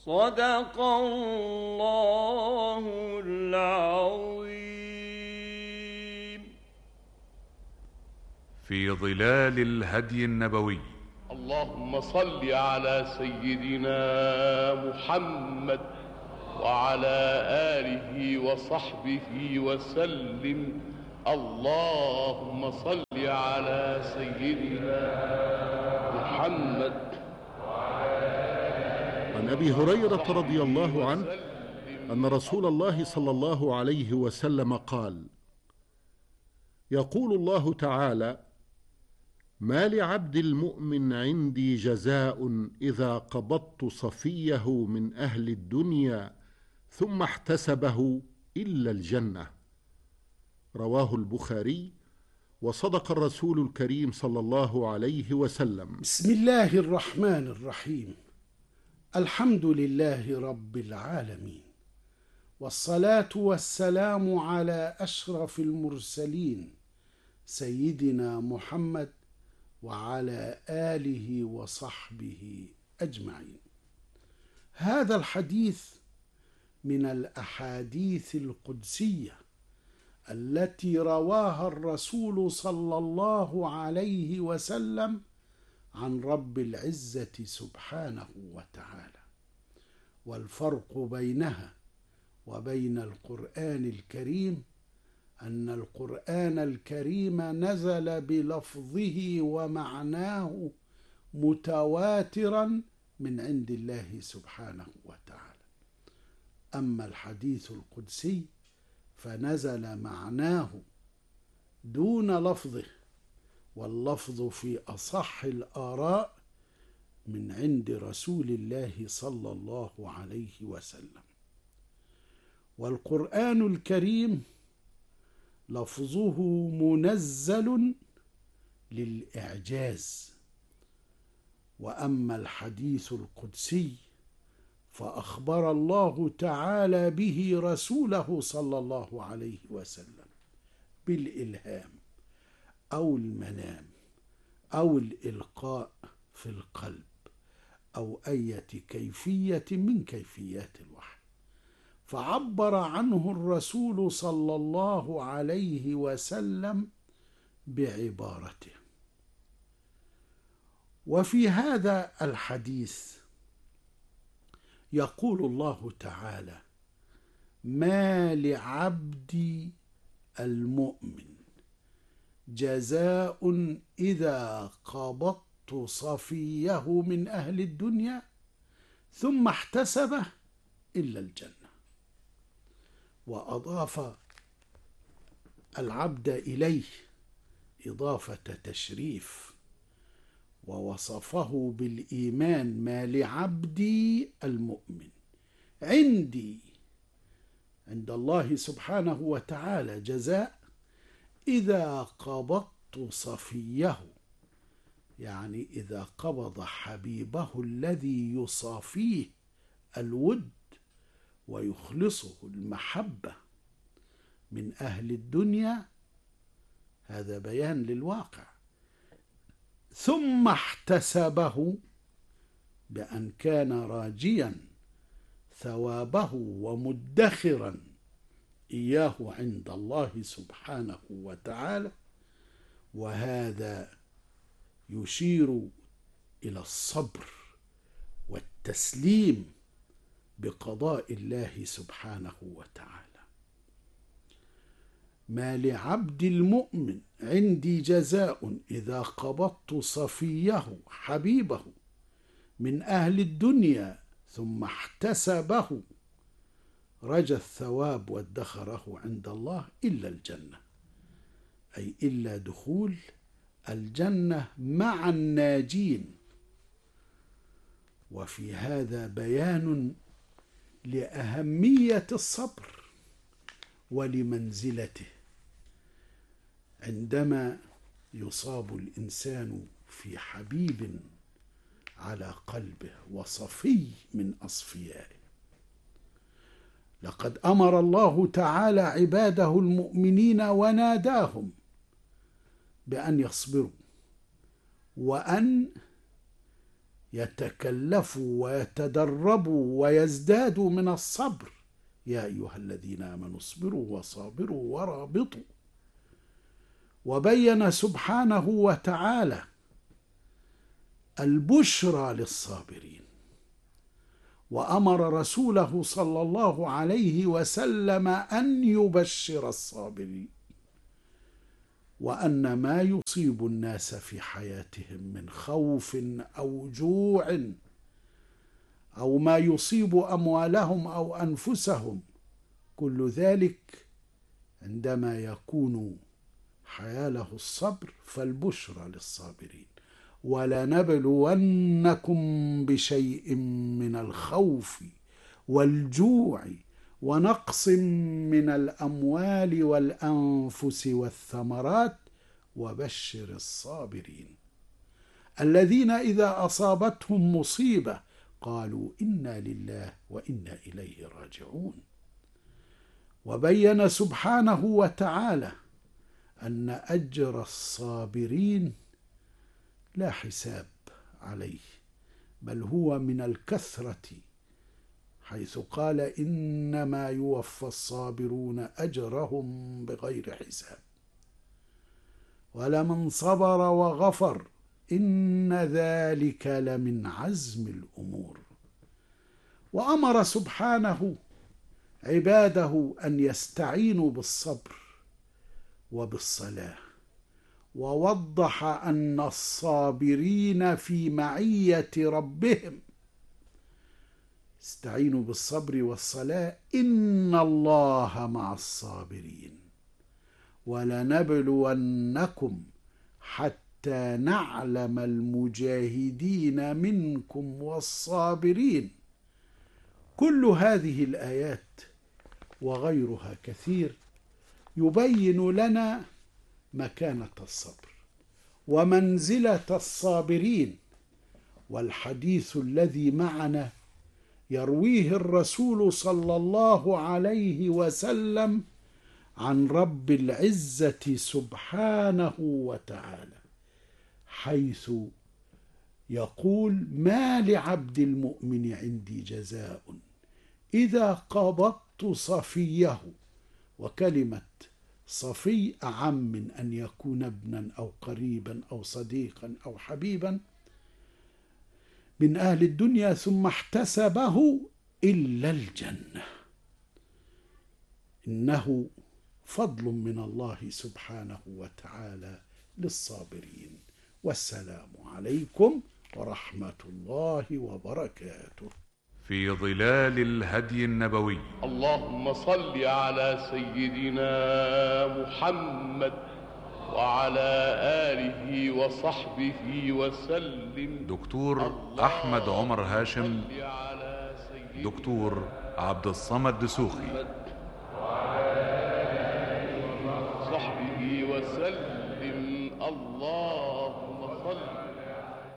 صدق الله العظيم. في ظلال الهدي النبوي. اللهم صل على سيدنا محمد وعلى آله وصحبه وسلم. اللهم صل على سيدنا محمد. عن أبي هريرة رضي الله عنه أن رسول الله صلى الله عليه وسلم قال: يقول الله تعالى: ما لعبد المؤمن عندي جزاء إذا قبضت صفيه من أهل الدنيا ثم احتسبه إلا الجنة. رواه البخاري. وصدق الرسول الكريم صلى الله عليه وسلم. بسم الله الرحمن الرحيم. الحمد لله رب العالمين، والصلاة والسلام على أشرف المرسلين سيدنا محمد وعلى آله وصحبه أجمعين. هذا الحديث من الأحاديث القدسية التي رواها الرسول صلى الله عليه وسلم عن رب العزة سبحانه وتعالى. والفرق بينها وبين القرآن الكريم أن القرآن الكريم نزل بلفظه ومعناه متواترا من عند الله سبحانه وتعالى. أما الحديث القدسي فنزل معناه دون لفظه، واللفظ في أصح الآراء من عند رسول الله صلى الله عليه وسلم. والقرآن الكريم لفظه منزل للإعجاز، وأما الحديث القدسي فأخبر الله تعالى به رسوله صلى الله عليه وسلم بالإلهام أو المنام أو الإلقاء في القلب أو أي كيفية من كيفيات الوحي، فعبر عنه الرسول صلى الله عليه وسلم بعبارته. وفي هذا الحديث يقول الله تعالى: ما لعبدي المؤمن جزاء إذا قبضت صفيه من أهل الدنيا ثم احتسبه إلا الجنة. وأضاف العبد إليه إضافة تشريف، ووصفه بالإيمان: ما لعبدي المؤمن عندي عند الله سبحانه وتعالى جزاء إذا قبضت صفيه، يعني إذا قبض حبيبه الذي يصافيه الود ويخلصه المحبة من أهل الدنيا. هذا بيان للواقع. ثم احتسبه بأن كان راجيا ثوابه ومدخرا إياه عند الله سبحانه وتعالى. وهذا يشير إلى الصبر والتسليم بقضاء الله سبحانه وتعالى. ما لعبد المؤمن عندي جزاء إذا قبضت صفيه حبيبه من أهل الدنيا ثم احتسبه رجى الثواب وادخره عند الله إلا الجنة، أي إلا دخول الجنة مع الناجين. وفي هذا بيان لأهمية الصبر ولمنزلته عندما يصاب الإنسان في حبيب على قلبه وصفي من أصفيائه. لقد أمر الله تعالى عباده المؤمنين وناداهم بأن يصبروا وأن يتكلفوا ويتدربوا ويزدادوا من الصبر. يا أيها الذين آمنوا اصبروا وصابروا ورابطوا. وبين سبحانه وتعالى البشرى للصابرين، وأمر رسوله صلى الله عليه وسلم أن يبشر الصابرين، وأن ما يصيب الناس في حياتهم من خوف أو جوع أو ما يصيب أموالهم أو أنفسهم، كل ذلك عندما يكون حياله الصبر فالبشرى للصابرين. ولنبلونكم بشيء من الخوف والجوع ونقص من الأموال والأنفس والثمرات وبشر الصابرين الذين إذا أصابتهم مصيبة قالوا إنا لله وإنا إليه راجعون. وبين سبحانه وتعالى أن أجر الصابرين لا حساب عليه، بل هو من الكثرة، حيث قال إنما يوفى الصابرون أجرهم بغير حساب. ولمن صبر وغفر إن ذلك لمن عزم الأمور. وأمر سبحانه عباده أن يستعينوا بالصبر وبالصلاة، ووضح أن الصابرين في معية ربهم. استعينوا بالصبر والصلاة إن الله مع الصابرين ولنبلونكم حتى نعلم المجاهدين منكم والصابرين. كل هذه الآيات وغيرها كثير يبين لنا مكانة الصبر ومنزلة الصابرين. والحديث الذي معنا يرويه الرسول صلى الله عليه وسلم عن رب العزة سبحانه وتعالى، حيث يقول: ما لعبد المؤمن عندي جزاء إذا قبضت صفيه. وكلمة صفي أعم من أن يكون ابنا أو قريبا أو صديقا أو حبيبا من أهل الدنيا ثم احتسبه إلا الجنة. إنه فضل من الله سبحانه وتعالى للصابرين. والسلام عليكم ورحمة الله وبركاته. في ظلال الهدي النبوي. اللهم صل على سيدنا محمد وعلى آله وصحبه وسلم. دكتور أحمد عمر هاشم، دكتور عبد الصمد دسوخي، صحبه وسلم. الله